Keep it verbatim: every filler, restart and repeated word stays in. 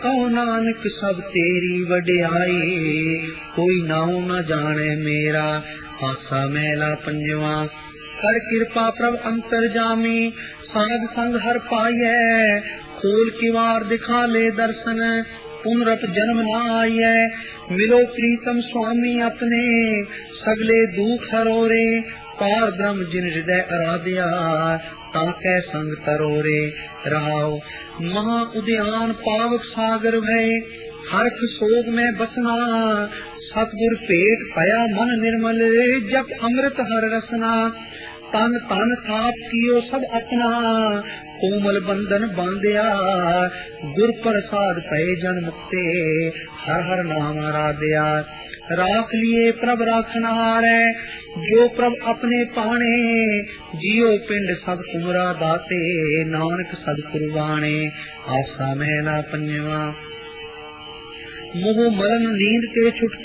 ਕਹੋ ਨਾਨਕ ਸਭ ਤੇਰੀ ਵਡਿਆਈ, ਕੋਈ ਨਾਉ ਨ ਜਾਣੇ ਮੇਰਾ। ਆਸਾ ਮਹਿਲਾ ਪੰਜਵਾ। ਕਰ ਕਿਰਪਾ ਪ੍ਰਭ ਅੰਤਰ ਜਾਮੀ, ਸਾਧ ਸੰਗ ਹਰ ਪਾਈਐ। ਖੋਲ ਕਿਵਾਰ ਦਿਖਾ ਲੈ ਦਰਸ਼ਨ, ਪੁਨਰਤ ਜਨਮ ਨਾ ਆਈਐ। ਮਿਲੋ ਪ੍ਰੀਤਮ ਸੁਆਮੀ ਆਪਣੇ, ਸਗਲੇ ਦੁਖ ਹਰੋਰੇ। ਪਾਰ ਬ੍ਰਹਮ ਜਿਨ ਹਿਰਦੈ ਅਰਾਧਿਆ, ਤਾਕੈ ਸੰਗ ਤਰੋਰੇ। ਰਹਾਉ ਮਹਾ ਉਦਿਆਨ ਪਾਵਕ ਸਾਗਰ ਭਏ, ਹਰਖ ਸੋਗ ਮੈਂ ਬਸਨਾ। ਸਤਿਗੁਰ ਭੇਟ ਭਇਆ ਮਨ ਨਿਰਮਲ, ਜਪ ਅੰਮ੍ਰਿਤ ਹਰ ਰਸਨਾ। ਤਨ ਤਨ ਥਾਪ ਕੀਓ ਸਭ ਆਪਣਾ, ਕੋਮਲ ਬੰਧਨ ਬਾਂਧਿਆ। ਗੁਰ ਪ੍ਰਸਾਦ ਭਏ ਜਨ ਮੁਕਤੇ, ਹਰ ਹਰ ਨਾਮ ਆਰਾਧਿਆ। ਰਾਖ ਲਿਏ ਪ੍ਰਭ ਰਾਖਣ ਹਾਰੈ, ਜੋ ਪ੍ਰਭ ਆਪਣੇ ਪਾਣੇ। ਜਿਉ ਪਿੰਡ ਸਭ ਤੁਮਰਾ ਦਾਤੇ, ਨਾਨਕ ਸਤਿਗੁਰ ਬਾਣੇ। ਆਸਾ ਮਹਿਲਾ ਪੰਜਵਾ। ਮੋਹ ਮਰਨ ਨੀਂਦ ਤੇ ਛੁਟਕਾਰਾ,